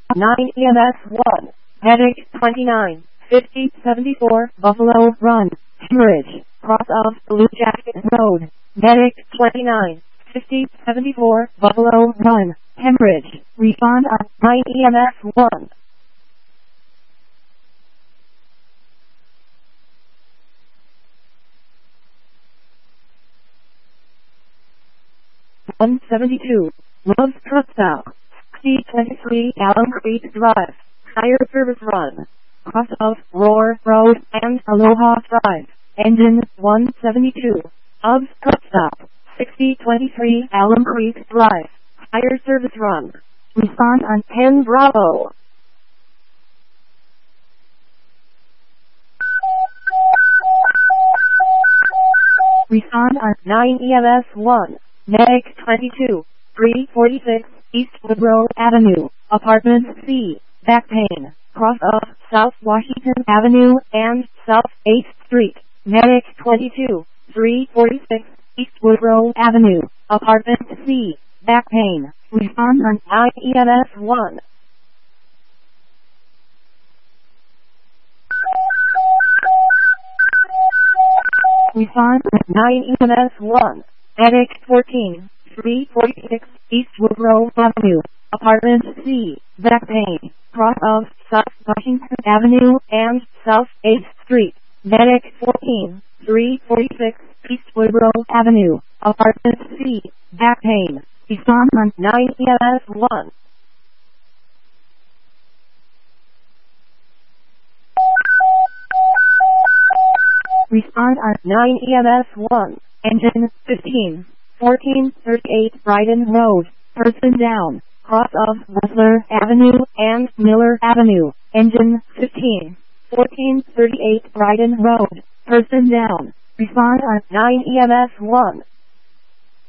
9 EMS 1. Medic 29, 50, 74, Buffalo Run, Hemorrhage, cross of Blue Jacket Road. Medic 29, 50, 74, Buffalo Run, Hemorrhage, respond on 9 EMS 1. $172, Love's Truck Stop, C23 Alum Creek Drive, Fire Service Run, cross of Roar Road and Aloha Drive, engine 172, Love's Truck Stop, 6023 Alum Creek Drive, Fire Service Run, respond on 10 Bravo. Respond on 9 EMS 1. Medic 22, 346, East Woodrow Avenue, Apartment C, back pain, cross of South Washington Avenue and South 8th Street. Medic 22, 346, East Woodrow Avenue, Apartment C, back pain, respond on 9 EMS 1. Respond on 9 EMS 1. Medic 14, 346, East Woodrow Avenue, Apartment C, back pain, cross of South Washington Avenue and South 8th Street. Medic 14, 346, East Woodrow Avenue, Apartment C, back pain, respond on 9 EMS 1. Respond on 9 EMS 1. Engine 15, 1438 Brighton Road, person down, cross of Whistler Avenue and Miller Avenue. Engine 15, 1438 Brighton Road, person down. Respond on 9 EMS 1.